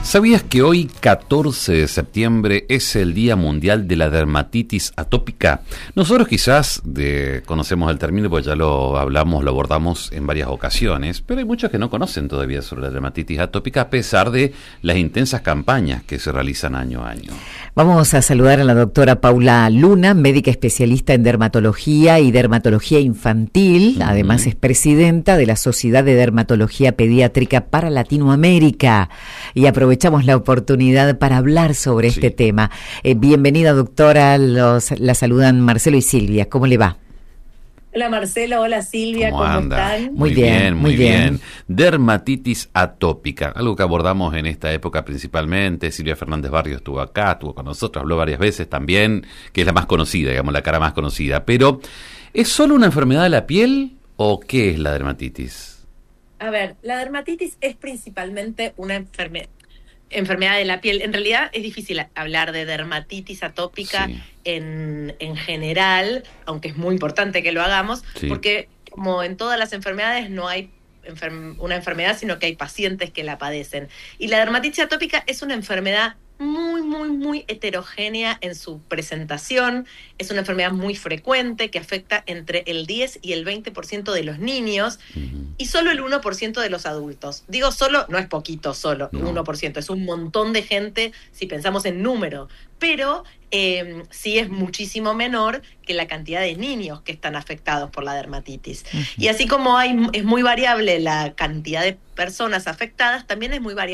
¿Sabías que hoy, 14 de septiembre, es el Día Mundial de la Dermatitis Atópica? Nosotros quizás conocemos el término, porque ya lo hablamos, lo abordamos en varias ocasiones, pero hay muchos que no conocen todavía sobre la dermatitis atópica, a pesar de las intensas campañas que se realizan año a año. Vamos a saludar a la doctora Paula Luna, médica especialista en dermatología y dermatología infantil. Además es presidenta de la Sociedad de Dermatología Pediátrica para Latinoamérica. Y aprovechamos la oportunidad para hablar sobre este tema. Bienvenida, doctora. La saludan Marcelo y Silvia. ¿Cómo le va? Hola Marcelo, hola Silvia, ¿cómo están? Muy bien. Dermatitis atópica, algo que abordamos en esta época principalmente. Silvia Fernández Barrio estuvo acá, estuvo con nosotros, habló varias veces también, que es la más conocida, digamos, la cara más conocida. Pero, ¿es solo una enfermedad de la piel o qué es la dermatitis? A ver, la dermatitis es principalmente una enfermedad de la piel. En realidad es difícil hablar de dermatitis atópica en general, aunque es muy importante que lo hagamos, porque como en todas las enfermedades no hay una enfermedad, sino que hay pacientes que la padecen. Y la dermatitis atópica es una enfermedad muy heterogénea en su presentación. Es una enfermedad muy frecuente que afecta entre el 10 y el 20% de los niños y solo el 1% de los adultos. Digo solo, no es poquito solo, 1%, es un montón de gente si pensamos en número, pero sí es muchísimo menor que la cantidad de niños que están afectados por la dermatitis. Y así como es muy variable la cantidad de personas afectadas, también es muy variable